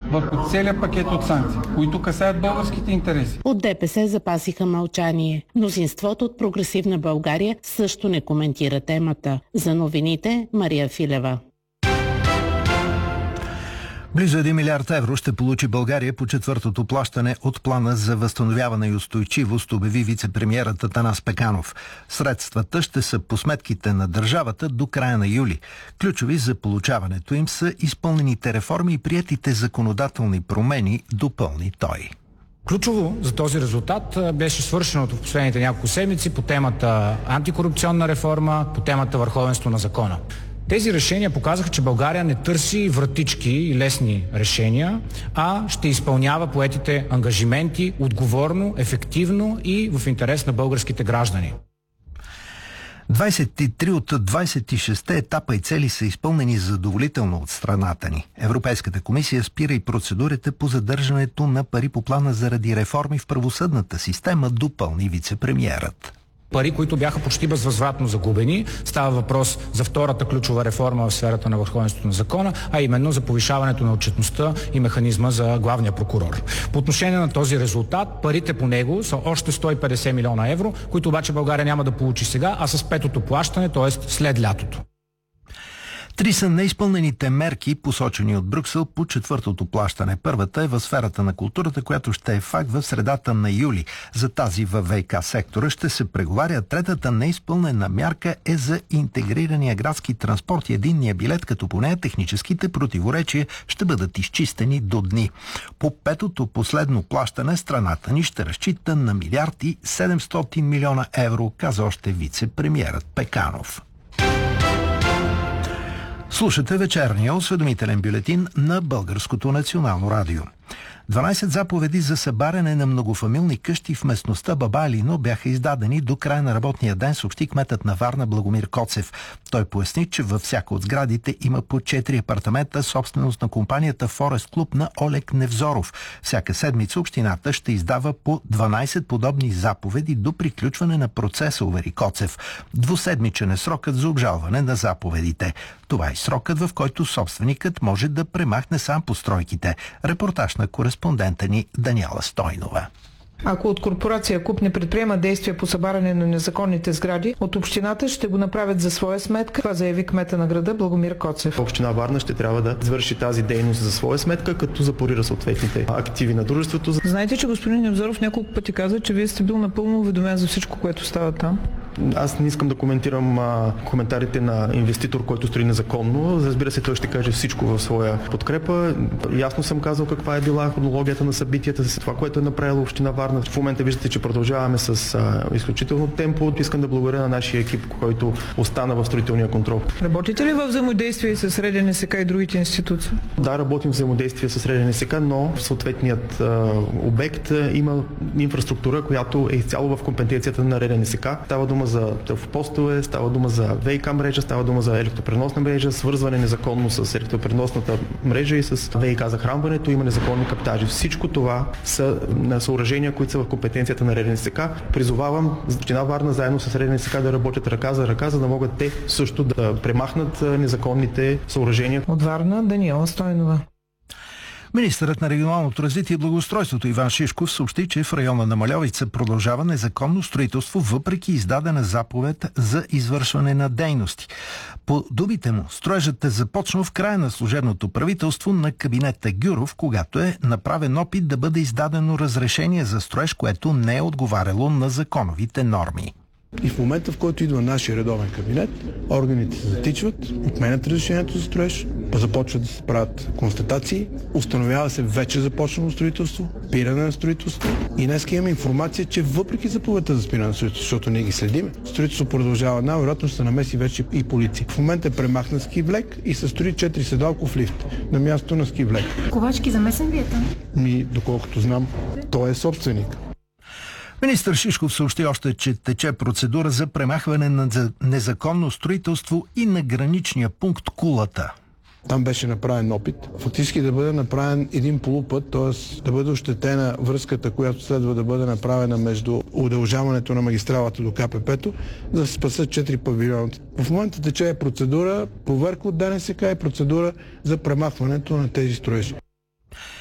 върху целия пакет от санкции, които касаят българските интереси. От ДПС запасиха мълчание. Мнозинството от Прогресивна България също не коментира темата. За новините Мария Филева. Близо 1 милиард евро ще получи България по четвъртото плащане от плана за възстановяване и устойчивост, обяви вице-премиерът Атанас Пеканов. Средствата ще са по сметките на държавата до края на юли. Ключови за получаването им са изпълнените реформи и приетите законодателни промени, допълни той. Ключово за този резултат беше свършеното в последните няколко седмици по темата антикорупционна реформа, по темата върховенство на закона. Тези решения показаха, че България не търси вратички и лесни решения, а ще изпълнява поетите ангажименти отговорно, ефективно и в интерес на българските граждани. 23 от 26 етапа и цели са изпълнени задоволително от страната ни. Европейската комисия спира и процедурите по задържането на пари по плана заради реформи в правосъдната система, допълни вице-премиерът. Пари, които бяха почти безвъзвратно загубени. Става въпрос за втората ключова реформа в сферата на върховенството на закона, а именно за повишаването на отчетността и механизма за главния прокурор. По отношение на този резултат, парите по него са още 150 милиона евро, които обаче България няма да получи сега, а с петото плащане, т.е. след лятото. 3 са неизпълнените мерки, посочени от Брюксел по четвъртото плащане. Първата е в сферата на културата, която ще е факт в средата на юли. За тази във ВиК сектора ще се преговаря. Третата неизпълнена мярка е за интегрирания градски транспорт и единния билет, като по нея техническите противоречия ще бъдат изчистени до дни. По петото последно плащане страната ни ще разчита на 1 милиард и 700 милиона евро, каза още вице-премиерът Пеканов. Слушате вечерния осведомителен бюлетин на Българското национално радио. 12 заповеди за събаряне на многофамилни къщи в местността Баба Елино бяха издадени до края на работния ден, съобщи кметът на Варна Благомир Коцев. Той поясни, че във всяка от сградите има по 4 апартамента, собственост на компанията Форест Клуб на Олег Невзоров. Всяка седмица общината ще издава по 12 подобни заповеди до приключване на процеса, увери Коцев. Двуседмичен е срокът за обжалване на заповедите. Това е срокът, в който собственикът може да премахне сам постройките. Репортаж на кореспондента ни Даниела Стойнова. Ако от корпорация КУП не предприема действия по събаряне на незаконните сгради, от общината ще го направят за своя сметка. Това заяви кмета на града Благомир Коцев. Община Варна ще трябва да извърши тази дейност за своя сметка, като запорира съответните активи на дружеството. Знаете, че господин Невзоров няколко пъти каза, че вие сте бил напълно уведомен за всичко, което става там. Аз не искам да коментирам коментарите на инвеститор, който строи незаконно. Разбира се, той ще каже всичко в своя подкрепа. Ясно съм казал каква е била хронологията на събитията, с това, което е направила община Варна. В момента виждате, че продължаваме с изключително темпо. Искам да благодаря на нашия екип, който остана в строителния контрол. Работите ли във взаимодействие с РДНСК и другите институции? Да, работим в взаимодействие с РДНСК, но в съответният обект има инфраструктура, която е изцяло в компетенцията на РДНСК. Става дума за трафопостове, става дума за ВиК мрежа, става дума за електропреносна мрежа, свързване незаконно с електропреносната мрежа и с ВиК захранването, има незаконни каптажи. Всичко това са съоръжения, които са в компетенцията на РДНСК. Призовавам община Варна заедно с РДНСК да работят ръка за ръка, за да могат те също да премахнат незаконните съоръжения. От Варна Даниела Стойнова. Министърът на регионалното развитие и благоустройството Иван Шишков съобщи, че в района на Мальовица продължава незаконно строителство, въпреки издадена заповед за извършване на дейности. По думите му, строежът е започнал в края на служебното правителство на кабинета Гюров, когато е направен опит да бъде издадено разрешение за строеж, което не е отговаряло на законовите норми. И в момента, в който идва нашия редовен кабинет, органите се затичват, отменят разрешението за строеж, започват да се правят констатации, установява се вече започнало строителство, спиране на строителство и днес имаме информация, че въпреки заповедта за спиране на строителство, защото ние ги следим, строителство продължава, най-вероятно ще се намеси вече и полиция. В момента е премахнат ски влек и се строи 4 седалков лифт на място на ски влек. Ковачки замесен ли е там? Доколкото знам, той е собственик. Министър Шишков съобщи още, че тече процедура за премахване на незаконно строителство и на граничния пункт Кулата. Там беше направен опит. Фактически да бъде направен един полупът, т.е. да бъде ощетена връзката, която следва да бъде направена между удължаването на магистралата до КПП-то, да се спасат 4 павилиона. В момента тече процедура, проверка от ДНСК и процедура за премахването на тези строежи.